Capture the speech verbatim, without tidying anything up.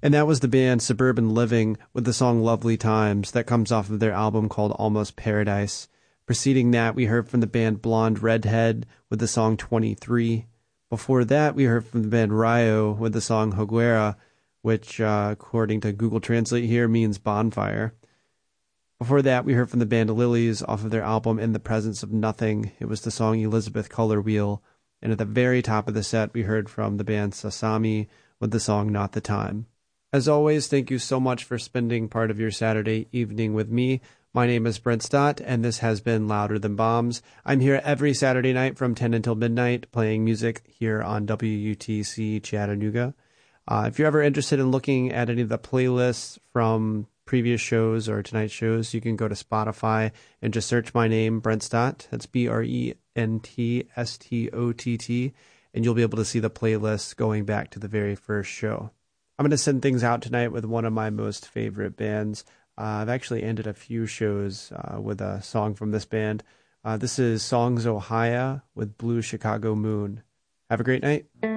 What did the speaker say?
And that was the band Suburban Living with the song Lovely Times that comes off of their album called Almost Paradise. Preceding that, we heard from the band Blonde Redhead with the song twenty-three. Before that, we heard from the band Rio with the song Hoguera, which, uh, according to Google Translate here, means bonfire. Before that, we heard from the band Lilies off of their album In the Presence of Nothing. It was the song Elizabeth Color Wheel. And at the very top of the set, we heard from the band Sasami with the song Not the Time. As always, thank you so much for spending part of your Saturday evening with me. My name is Brent Stott, and this has been Louder Than Bombs. I'm here every Saturday night from ten until midnight playing music here on W U T C Chattanooga. Uh, if you're ever interested in looking at any of the playlists from previous shows or tonight's shows, you can go to Spotify and just search my name, Brent Stott. That's B R E N T S T O T T, and you'll be able to see the playlists going back to the very first show. I'm going to send things out tonight with one of my most favorite bands. Uh, I've actually ended a few shows uh, with a song from this band. Uh, this is Songs Ohio with Blue Chicago Moon. Have a great night.